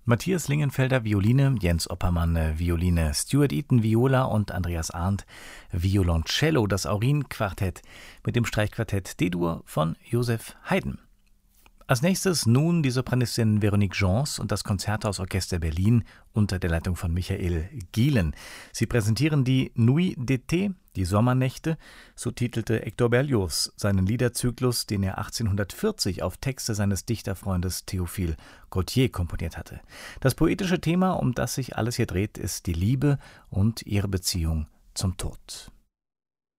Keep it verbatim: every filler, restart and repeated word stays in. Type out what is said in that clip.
Matthias Lingenfelder Violine, Jens Oppermann Violine, Stuart Eaton Viola und Andreas Arndt Violoncello, das Aurin-Quartett mit dem Streichquartett D-Dur von Joseph Haydn. Als nächstes nun die Sopranistin Véronique Gens und das Konzerthausorchester Berlin unter der Leitung von Michael Gielen. Sie präsentieren die Nuits d'été, die Sommernächte, so titelte Hector Berlioz seinen Liederzyklus, den er achtzehnhundertvierzig auf Texte seines Dichterfreundes Théophile Gautier komponiert hatte. Das poetische Thema, um das sich alles hier dreht, ist die Liebe und ihre Beziehung zum Tod.